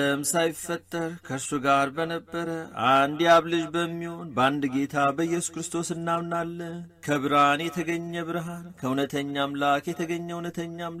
ሳይፈጠር ከእርሱ ጋር በነበረ አንድ የአብ ልጅ በሚሆን በአንድ ጌታ በኢየሱስ ክርስቶስ እናምናለን። ከብርሃን የተገኘ ብርሃን፣ ከእውነተኛ አምላክ የተገኘ እውነተኛ